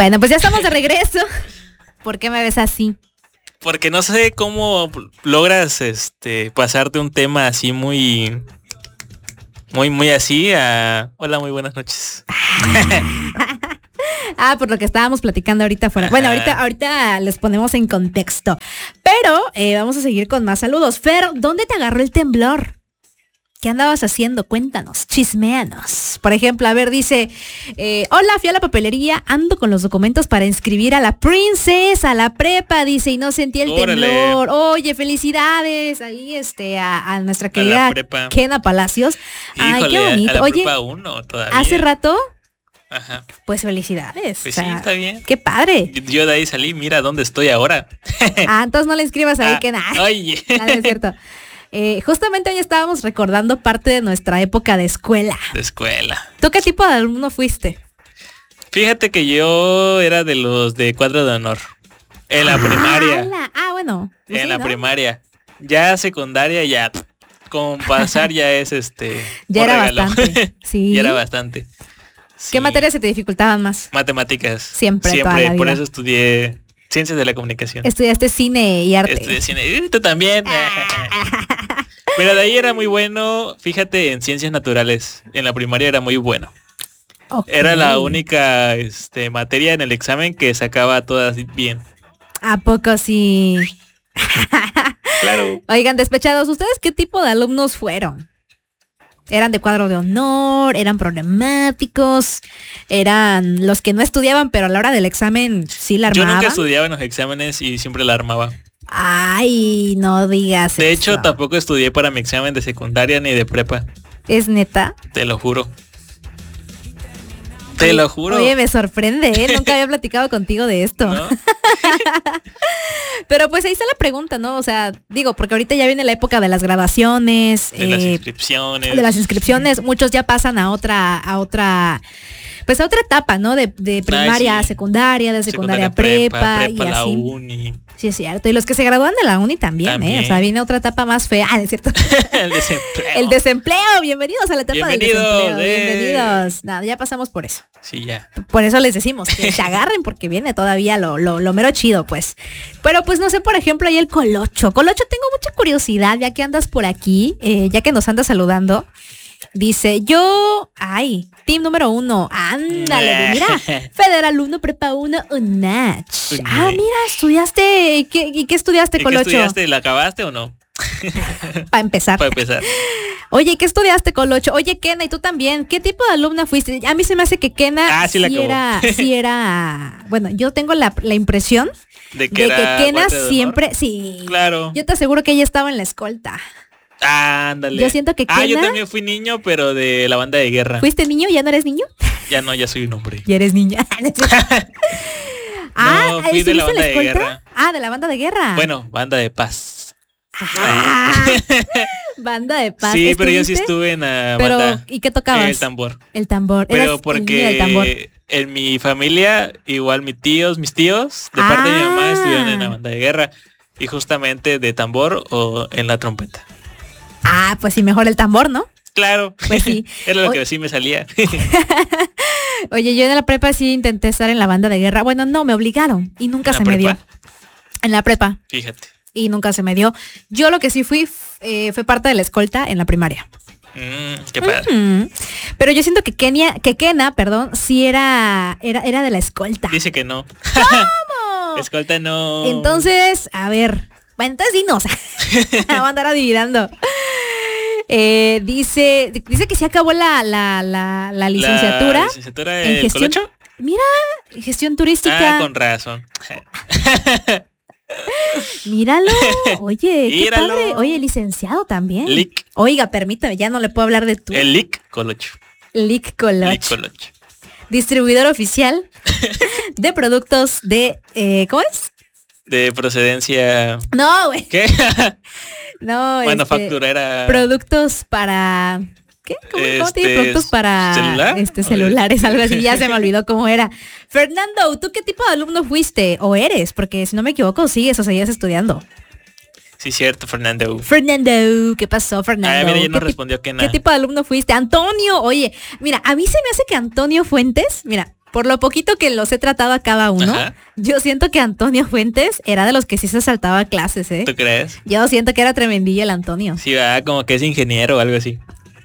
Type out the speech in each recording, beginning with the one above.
Bueno, pues ya estamos de regreso. ¿Por qué me ves así? Porque no sé cómo logras pasarte un tema así muy así a hola, muy buenas noches. Por lo que estábamos platicando ahorita fuera. Bueno, ahorita les ponemos en contexto. Pero vamos a seguir con más saludos. Fer, ¿dónde te agarró el temblor? ¿Qué andabas haciendo? Cuéntanos, chisméanos. Por ejemplo, a ver, dice, hola, fui a la papelería, ando con los documentos para inscribir a la princesa, a la prepa, dice, y no sentí el temblor. Oye, felicidades ahí a nuestra querida Kena Palacios. Híjole, ay, qué bonito. A la Oye, prepa 1 todavía. ¿hace rato? Ajá. Pues felicidades. Pues sí, está bien. Qué padre. Yo de ahí salí, mira dónde estoy ahora. Entonces no le inscribas ahí, Kena. Oye. No, es cierto. Justamente hoy estábamos recordando parte de nuestra época de escuela. ¿Tú qué tipo de alumno fuiste? Fíjate que yo era de los de cuadro de honor. En la primaria. Bueno. Pues en la primaria. Ya secundaria, ya. Con pasar ya es ya era bastante. Sí. Ya era bastante. Sí. ¿Qué materias se te dificultaban más? Matemáticas. Siempre. Toda la vida. Por eso estudié Ciencias de la Comunicación. Estudiaste cine y arte. Estudié cine. Tú también. Pero de ahí era muy bueno. Fíjate, en Ciencias Naturales. En la primaria era muy bueno. Okay. Era la única materia en el examen que sacaba todas bien. ¿A poco sí? Claro. Oigan, despechados, ¿ustedes qué tipo de alumnos fueron? ¿Eran de cuadro de honor? ¿Eran problemáticos? ¿Eran los que no estudiaban pero a la hora del examen sí la armaban? Yo nunca estudiaba en los exámenes y siempre la armaba. Ay, no digas de eso. Hecho, tampoco estudié para mi examen de secundaria ni de prepa. ¿Es neta? Te lo juro. Te lo juro. Oye, me sorprende, Nunca había platicado contigo de esto. ¿No? Pero pues ahí está la pregunta, ¿no? O sea, digo, porque ahorita ya viene la época de las graduaciones. De las inscripciones. De las inscripciones. Muchos ya pasan a otra etapa, ¿no? De primaria a secundaria, de secundaria a prepa y así. La uni. Sí, es cierto. Y los que se gradúan de la uni también. O sea, viene otra etapa más fea, ¿es cierto? El desempleo. El desempleo. Bienvenidos a la etapa del desempleo. Bienvenidos. Nada, ya pasamos por eso. Sí, ya. Por eso les decimos que se agarren porque viene todavía lo mero chido, pues. Pero pues no sé, por ejemplo, ahí el Colocho. Colocho, tengo mucha curiosidad, ya que andas por aquí, ya que nos andas saludando. Dice, team número 1, ándale, mira, Federal 1, Prepa 1, UNACH. Mira, estudiaste, ¿y qué estudiaste, Colocho? ¿Qué estudiaste? ¿La acabaste o no? Para empezar. Oye, ¿qué estudiaste, Colocho? Oye, Kena, ¿y tú también? ¿Qué tipo de alumna fuiste? A mí se me hace que Kena sí era, bueno, yo tengo la impresión de que Kena siempre, sí. Claro. Yo te aseguro que ella estaba en la escolta. Ándale. Yo siento que Kena... yo también fui niño, pero de la banda de guerra. ¿Fuiste niño? ¿Ya no eres niño? Ya no, ya soy un hombre. Ya eres niña. Fui de la banda de guerra. De la banda de guerra. Bueno, banda de paz. Banda de paz. Sí, pero yo sí estuve en la banda. ¿Y qué tocabas? El tambor. El tambor. Pero porque en mi familia, igual mis tíos, de parte de mi mamá, estuvieron en la banda de guerra. Y justamente de tambor o en la trompeta. Pues sí, mejor el tambor, ¿no? Claro. Pues sí. Era lo que sí me salía. Oye, yo en la prepa sí intenté estar en la banda de guerra. Bueno, no, me obligaron y nunca se me dio. En la prepa. Fíjate. Y nunca se me dio. Yo lo que sí fui fue parte de la escolta en la primaria. Qué padre. Pero yo siento que Kena, sí era de la escolta. Dice que no. ¿Cómo? Escolta no. Entonces, a ver. Bueno, entonces dinos. Vamos a andar adivinando. Dice que se acabó la licenciatura. ¿La licenciatura en gestión? ¿Colocho? Mira, gestión turística. Con razón. Míralo. Oye, qué padre. Oye, licenciado también. Lic. Oiga, permítame, ya no le puedo hablar de tú. El Lic Colocho. Lic Colocho. Distribuidor oficial de productos de ¿cómo es? De procedencia. No, güey. ¿Qué? No, manufacturera. Productos para... ¿Qué? ¿Cómo te digo? Productos para celulares, algo así. Ya se me olvidó cómo era. Fernando, ¿tú qué tipo de alumno fuiste? ¿O eres? Porque si no me equivoco, sigues o seguías estudiando. Sí, cierto, Fernando. ¿Qué pasó, Fernando? Mira, ya no respondió que nada. ¿Qué tipo de alumno fuiste? Antonio, oye, mira, a mí se me hace que Antonio Fuentes, mira, por lo poquito que los he tratado a cada uno, Ajá. yo siento que Antonio Fuentes era de los que sí se saltaba clases, ¿eh? ¿Tú crees? Yo siento que era tremendillo el Antonio. Sí, va, como que es ingeniero o algo así.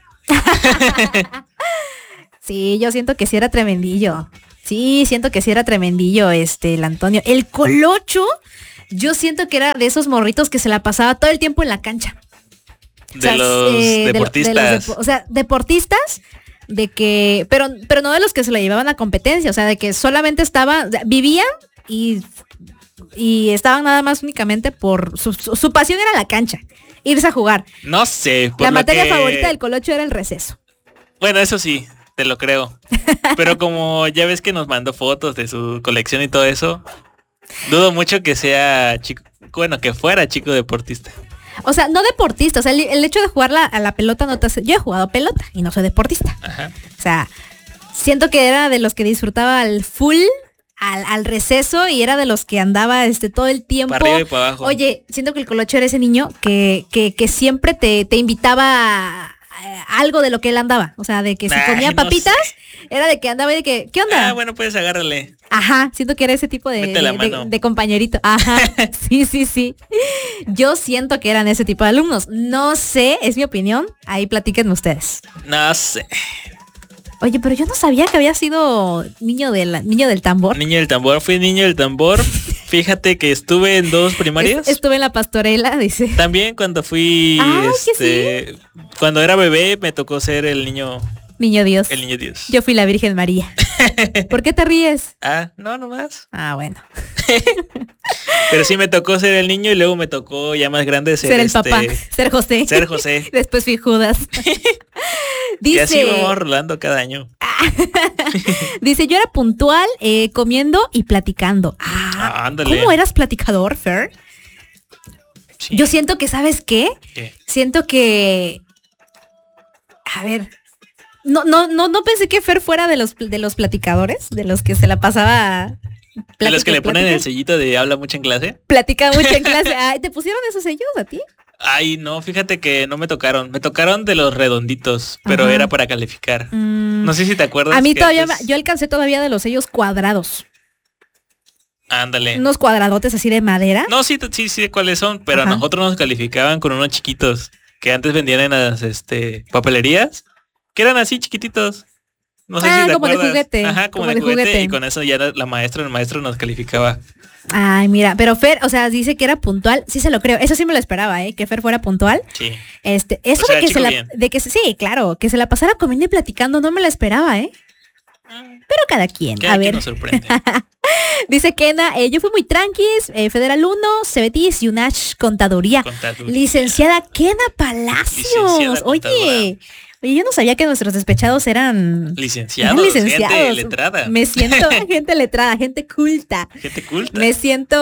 Sí, yo siento que sí era tremendillo. Sí, siento que sí era tremendillo el Antonio. El Colocho, yo siento que era de esos morritos que se la pasaba todo el tiempo en la cancha. De los deportistas. O sea, deportistas de que, pero no de los que se lo llevaban a competencia, o sea, de que solamente vivían y estaban nada más únicamente por su pasión era la cancha, irse a jugar. No sé. La materia favorita del Colocho era el receso. Bueno, eso sí, te lo creo. Pero como ya ves que nos mandó fotos de su colección y todo eso, dudo mucho que sea chico, bueno, que fuera chico deportista. O sea, no deportista, o sea, el hecho de jugar a la pelota no te hace... Yo he jugado pelota y no soy deportista. Ajá. O sea, siento que era de los que disfrutaba al full, al receso, y era de los que andaba todo el tiempo. Para arriba y para abajo. Oye, siento que el Colocho era ese niño que siempre te invitaba algo de lo que él andaba. O sea, de que si comía papitas, era de que andaba y de que, ¿qué onda? Ah, bueno, pues agárrale. Ajá, siento que era ese tipo de compañerito. Ajá, sí. Yo siento que eran ese tipo de alumnos. No sé, es mi opinión. Ahí platíquenme ustedes. No sé. Oye, pero yo no sabía que había sido niño del tambor. Niño del tambor, fui niño del tambor. Fíjate que estuve en 2 primarias. Estuve en la pastorela, dice. También cuando fui, ¿que sí? Cuando era bebé me tocó ser el niño Dios. El niño Dios. Yo fui la Virgen María. ¿Por qué te ríes? Ah, no, nomás. Ah, bueno. Pero sí me tocó ser el niño y luego me tocó ya más grande ser el papá, ser José. Ser José. Después fui Judas. Dice, y así vamos rolando cada año. Dice, yo era puntual, comiendo y platicando. Ándale. ¿Cómo eras platicador, Fer? Sí. Yo siento que, ¿sabes qué? ¿Qué? Siento que... A ver... No pensé que Fer fuera de los platicadores, de los que se la pasaba... De los que le ponen el sellito de habla mucho en clase. Platica mucho en clase. Ay, ¿te pusieron esos sellos a ti? Ay, no, fíjate que no me tocaron. Me tocaron de los redonditos, pero era para calificar. No sé si te acuerdas. A mí todavía, yo alcancé todavía de los sellos cuadrados. Ándale. Unos cuadradotes así de madera. No, sí, cuáles son, pero a nosotros nos calificaban con unos chiquitos que antes vendían en las papelerías, que eran así chiquititos. No sé si te como acuerdas. de juguete. Ajá, como de juguete. Y con eso ya el maestro nos calificaba. Ay, mira, pero Fer, o sea, dice que era puntual, sí se lo creo, eso sí me lo esperaba, que Fer fuera puntual. Sí. Eso o sea, sí, claro, que se la pasara comiendo y platicando, no me la esperaba, Pero cada quien, a ver. Nos sorprende. Dice Kena, yo fui muy tranquis, Federal 1, Cebetis, Yunash, Contaduría. Licenciada Kena Palacios. Oye, yo no sabía que nuestros despechados eran licenciados. Gente letrada. Me siento gente letrada, gente culta. Gente culta. Me siento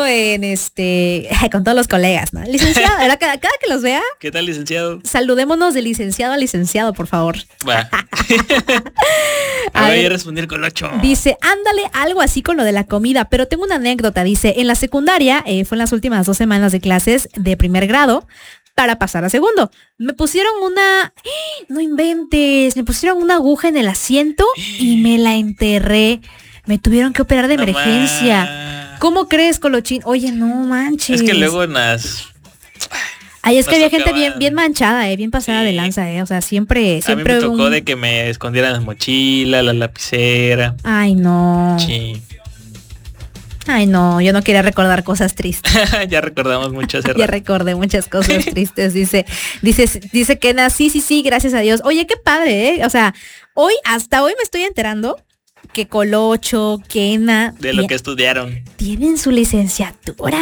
con todos los colegas, ¿no? Licenciado, cada que los vea. ¿Qué tal, licenciado? Saludémonos de licenciado a licenciado, por favor. Va. Voy a responder con 8. Dice, ándale, algo así con lo de la comida, pero tengo una anécdota. Dice, en la secundaria, fue en las últimas 2 semanas de clases de primer grado, para pasar a segundo. Me pusieron no inventes, me pusieron una aguja en el asiento y me la enterré. Me tuvieron que operar de emergencia. ¿Cómo crees, Colochín? Oye, no manches. Es que luego en las... Ay, es que había gente bien manchada, bien pasada de lanza, O sea, siempre a mí me tocó de que me escondieran la mochila, la lapicera. Ay, no. Sí. Ay, no, yo no quería recordar cosas tristes. Ya recordamos muchas errores. Ya recordé muchas cosas tristes, dice Kena, sí, gracias a Dios. Oye, qué padre, O sea, hasta hoy me estoy enterando que Colocho, Kena... De lo que estudiaron. Tienen su licenciatura.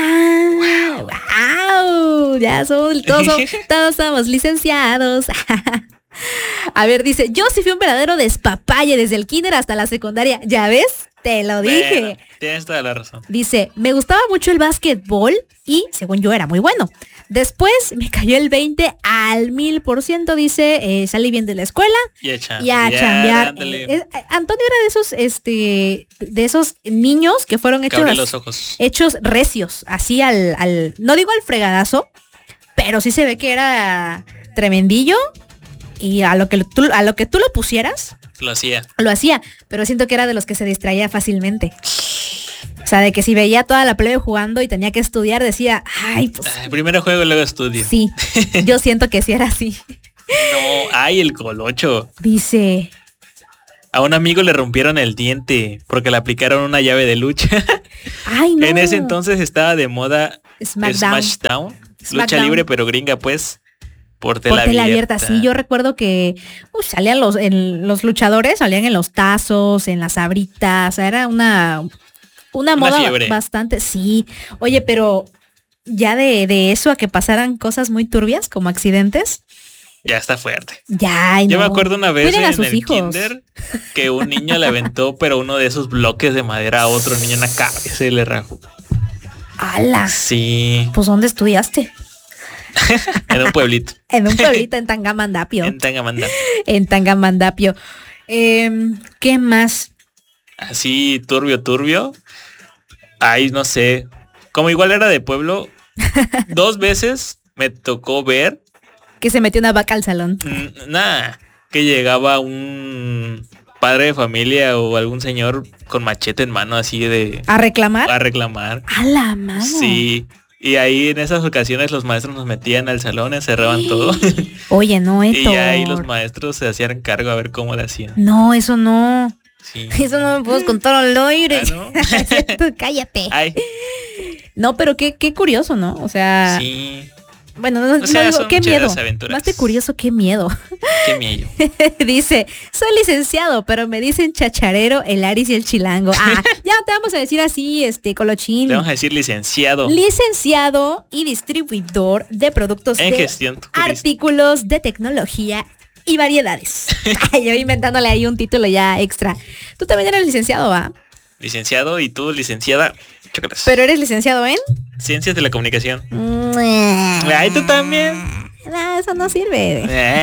¡Wow! Ya todos somos licenciados. A ver, dice, yo sí fui un verdadero despapalle desde el kinder hasta la secundaria. ¿Ya ves? Te lo dije. Bueno, tienes toda la razón. Dice, me gustaba mucho el básquetbol y, según yo, era muy bueno. Después me cayó el 20 al 1000%, dice, salí bien de la escuela y a chambear. Antonio era de esos niños que fueron hechos recios, así no digo al fregadazo, pero sí se ve que era tremendillo y a lo que tú lo pusieras, lo hacía. Pero siento que era de los que se distraía fácilmente. O sea, de que si veía toda la plebe jugando y tenía que estudiar, decía, ay, pues... primero juego y luego estudio. Sí, yo siento que sí era así. No, el colocho. Dice... A un amigo le rompieron el diente porque le aplicaron una llave de lucha. Ay, no. En ese entonces estaba de moda Smackdown. Lucha libre, pero gringa, pues, por tela abierta. Sí, yo recuerdo que salían los luchadores, salían en los tazos, en las sabritas, o sea, era una moda fiebre. Bastante, sí. Oye, pero ya de eso a que pasaran cosas muy turbias como accidentes. Ya está fuerte. Ya, Yo me acuerdo una vez en el kinder que un niño le aventó, pero uno de esos bloques de madera a otro niño en la cabeza y le rajó. ¡Hala! Sí. Pues ¿dónde estudiaste? En un pueblito. En un pueblito en Tangamandapio. En Tangamandapio. ¿Qué más? Así turbio. Ay, no sé. Como igual era de pueblo, 2 veces me tocó ver que se metió una vaca al salón. Que llegaba un padre de familia o algún señor con machete en mano así de... ¿A reclamar? A reclamar. ¡A la mano! Sí. Y ahí en esas ocasiones los maestros nos metían al salón, encerraban todo. Oye, no, Héctor. Y ahí los maestros se hacían cargo a ver cómo lo hacían. No, eso no. Sí. Eso no me puedo contar al aire. ¿No? Cállate. Ay. No, pero qué curioso, ¿no? O sea... Sí. Bueno, no digo, qué miedo. Más de curioso, qué miedo. Qué miedo. Dice, soy licenciado, pero me dicen chacharero, el Aris y el chilango. Ya te vamos a decir así, colochín. Te vamos a decir licenciado. Licenciado y distribuidor de productos en de gestión turística. Artículos de tecnología y variedades. Yo inventándole ahí un título ya extra. Tú también eres licenciado, ¿va? Licenciado y tú licenciada. Chócalas. Pero eres licenciado en Ciencias de la Comunicación. Ay, tú también. No, eso no sirve.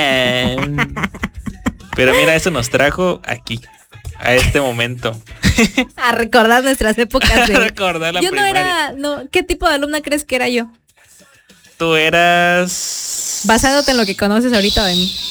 Pero mira, eso nos trajo aquí, a este momento. A recordar nuestras épocas. A recordar la primaria. ¿Qué tipo de alumna crees que era yo? Tú eras... Basándote en lo que conoces ahorita de mí.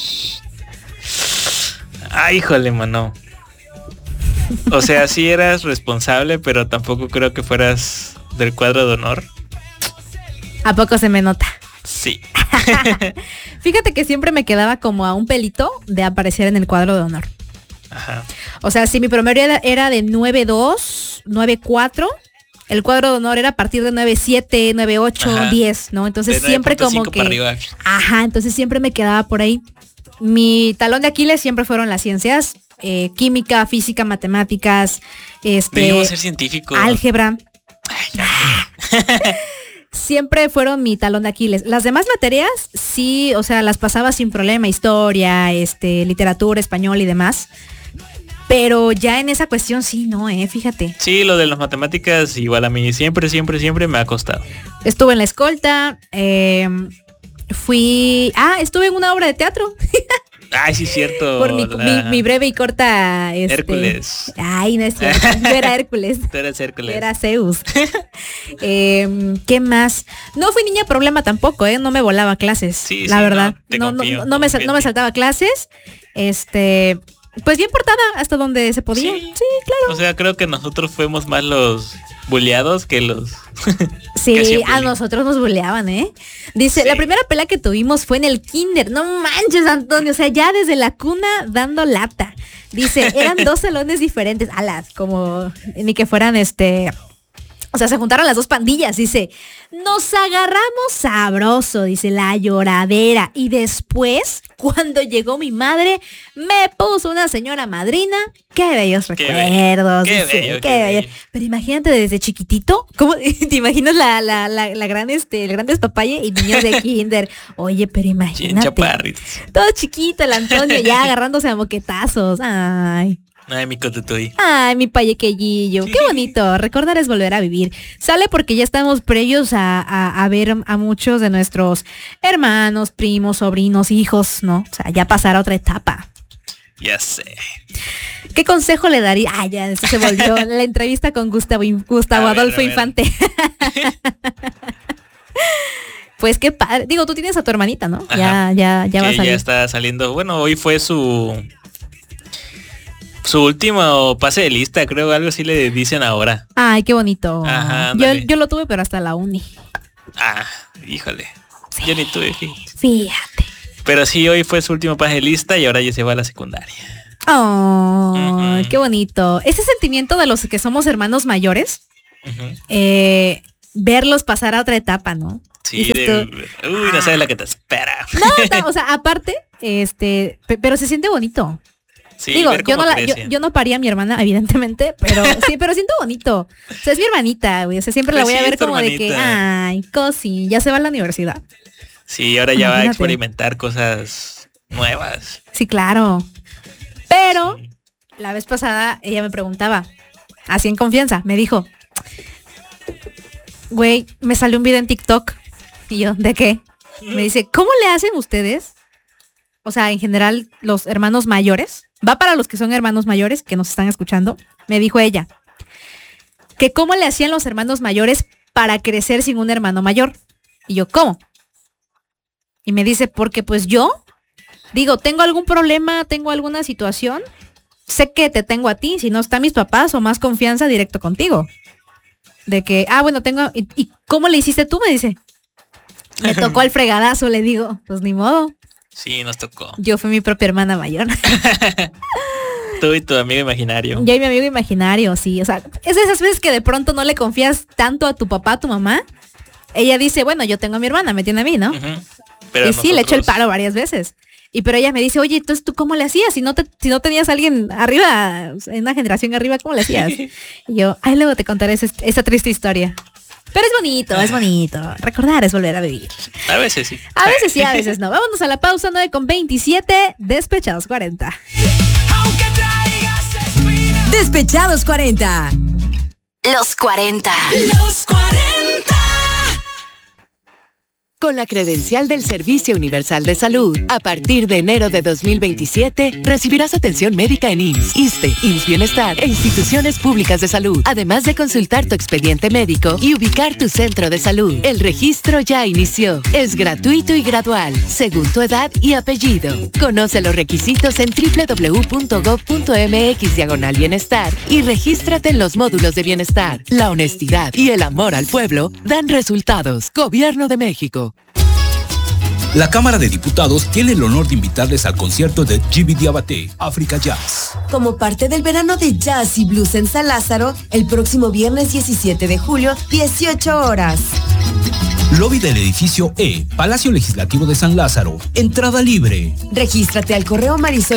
Ay, híjole, mano. O sea, sí eras responsable, pero tampoco creo que fueras del cuadro de honor. ¿A poco se me nota? Sí. Fíjate que siempre me quedaba como a un pelito de aparecer en el cuadro de honor. Ajá. O sea, si mi promedio era de 9.2, 9.4, el cuadro de honor era a partir de 9.7, 9.8, 10, ¿no? Entonces siempre como que... Ajá, entonces siempre me quedaba por ahí. Mi talón de Aquiles siempre fueron las ciencias. Química, física, matemáticas, debimos ser científicos. Álgebra. Siempre fueron mi talón de Aquiles. Las demás materias, sí, o sea, las pasaba sin problema, historia, literatura, español y demás. Pero ya en esa cuestión sí, no, fíjate. Sí, lo de las matemáticas igual a mí siempre me ha costado. Estuve en la escolta, estuve en una obra de teatro. Ay, sí, cierto. Por mi breve y corta... Hércules. Ay, no es cierto. Yo era Hércules. Tú eras Hércules. Era Zeus. ¿Qué más? No fui niña problema tampoco, no me volaba clases. Sí, la verdad. No me saltaba clases. Pues bien portada hasta donde se podía. Sí, claro. O sea, creo que nosotros fuimos más los buleados que los... Sí, a nosotros nos buleaban, Dice, la primera pelea que tuvimos fue en el kinder. No manches, Antonio, o sea, ya desde la cuna dando lata. Dice, eran 2 salones diferentes. Como ni que fueran o sea, se juntaron las 2 pandillas, dice, nos agarramos sabroso, dice, la lloradera. Y después, cuando llegó mi madre, me puso una señora madrina. Qué bellos recuerdos. Qué bello. Pero imagínate desde chiquitito, ¿cómo te imaginas la gran, el gran despapalle y niños de kinder? Oye, pero imagínate. Todo chiquito, el Antonio ya agarrándose a moquetazos. Ay, mi cotutuy. Ay, mi payequellillo. Qué bonito. Recordar es volver a vivir. Sale porque ya estamos previos a ver a muchos de nuestros hermanos, primos, sobrinos, hijos, ¿no? O sea, ya pasará otra etapa. Ya sé. ¿Qué consejo le daría? Ya, eso se volvió la entrevista con Gustavo Adolfo Infante. Pues qué padre. Digo, tú tienes a tu hermanita, ¿no? Ajá. Ya va a salir. Ya está saliendo. Bueno, hoy fue su último pase de lista, creo, algo así le dicen ahora. Ay, qué bonito. Ajá, yo lo tuve, pero hasta la uni. Ah, híjole. Sí. Yo ni tuve. Fíjate. Pero sí, hoy fue su último pase de lista y ahora ya se va a la secundaria. Oh, qué bonito. Ese sentimiento de los que somos hermanos mayores, verlos pasar a otra etapa, ¿no? Sí, no sabes la que te espera. No, o sea, aparte, pero se siente bonito. Sí, digo, yo no paría a mi hermana, evidentemente, pero sí, pero siento bonito. O sea, es mi hermanita, güey. O sea, siempre la voy a ver como hermanita. De que, ay, cosi, ya se va a la universidad. Sí, ahora ya va a experimentar cosas nuevas. Sí, claro. Pero la vez pasada ella me preguntaba, así en confianza, me dijo, güey, me salió un video en TikTok. Y yo, ¿de qué? Me dice, ¿cómo le hacen ustedes? O sea, en general, los hermanos mayores. Va para los que son hermanos mayores que nos están escuchando. Me dijo ella, que cómo le hacían los hermanos mayores para crecer sin un hermano mayor. Y yo, ¿cómo? Y me dice, porque pues yo, digo, tengo algún problema, tengo alguna situación, sé que te tengo a ti, si no están mis papás o más confianza directo contigo. De que, bueno, tengo, ¿y cómo le hiciste tú? Me dice. Me tocó el fregadazo, le digo, pues ni modo. Sí, nos tocó. Yo fui mi propia hermana mayor. Tú y tu amigo imaginario. Yo y mi amigo imaginario, sí. O sea, es de esas veces que de pronto no le confías tanto a tu papá, a tu mamá. Ella dice, bueno, yo tengo a mi hermana, me tiene a mí, ¿no? Pero y sí, le echo el paro varias veces. Pero ella me dice, oye, entonces ¿tú cómo le hacías? Si no tenías a alguien arriba, en una generación arriba, ¿cómo le hacías? Y yo, luego te contaré esa triste historia. Pero es bonito. Recordar es volver a vivir. A veces sí. A veces sí, a veces no. Vámonos a la pausa, 9:27, Despechados 40. Despechados 40. Los 40. Los 40. Con la credencial del Servicio Universal de Salud, a partir de enero de 2027, recibirás atención médica en IMSS, ISSSTE, IMSS Bienestar e instituciones públicas de salud, además de consultar tu expediente médico y ubicar tu centro de salud. El registro ya inició. Es gratuito y gradual, según tu edad y apellido. Conoce los requisitos en www.gov.mx/bienestar y regístrate en los módulos de bienestar. La honestidad y el amor al pueblo dan resultados. Gobierno de México. La Cámara de Diputados tiene el honor de invitarles al concierto de Djiby Diabaté, África Jazz. Como parte del verano de jazz y blues en San Lázaro, el próximo viernes 17 de julio, 18 horas. Lobby del edificio E, Palacio Legislativo de San Lázaro. Entrada libre. Regístrate al correo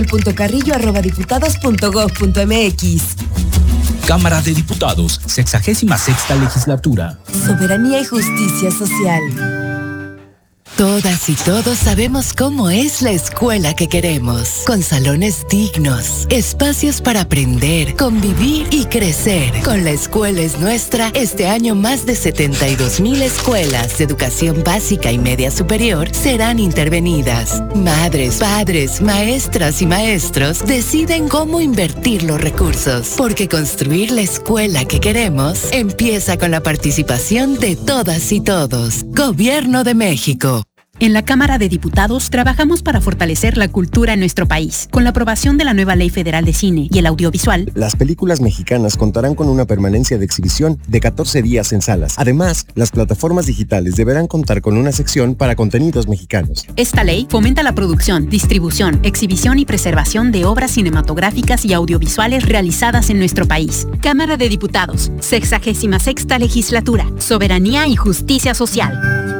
marisol.carrillo@diputados.gov.mx. Cámara de Diputados, 66ª legislatura. Soberanía y justicia social. Todas y todos sabemos cómo es la escuela que queremos, con salones dignos, espacios para aprender, convivir y crecer. Con La Escuela es Nuestra, este año más de 72,000 escuelas de educación básica y media superior serán intervenidas. Madres, padres, maestras y maestros deciden cómo invertir los recursos, porque construir la escuela que queremos empieza con la participación de todas y todos. Gobierno de México. En la Cámara de Diputados trabajamos para fortalecer la cultura en nuestro país. Con la aprobación de la nueva Ley Federal de Cine y el Audiovisual, las películas mexicanas contarán con una permanencia de exhibición de 14 días en salas. Además, las plataformas digitales deberán contar con una sección para contenidos mexicanos. Esta ley fomenta la producción, distribución, exhibición y preservación de obras cinematográficas y audiovisuales realizadas en nuestro país. Cámara de Diputados, 66ª Legislatura, Soberanía y Justicia Social.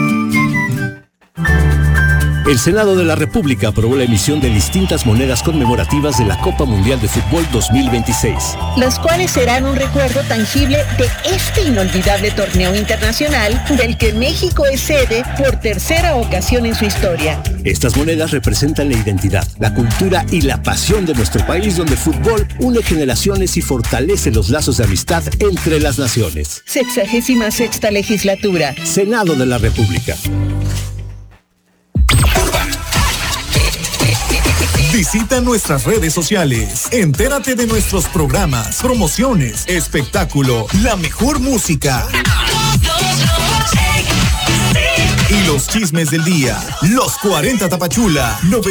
El Senado de la República aprobó la emisión de distintas monedas conmemorativas de la Copa Mundial de Fútbol 2026. Las cuales serán un recuerdo tangible de este inolvidable torneo internacional del que México es sede por tercera ocasión en su historia. Estas monedas representan la identidad, la cultura y la pasión de nuestro país, donde el fútbol une generaciones y fortalece los lazos de amistad entre las naciones. 66ª Legislatura. Senado de la República. Visita nuestras redes sociales. Entérate de nuestros programas, promociones, espectáculo, la mejor música y y los chismes del día. Los 40 Tapachula,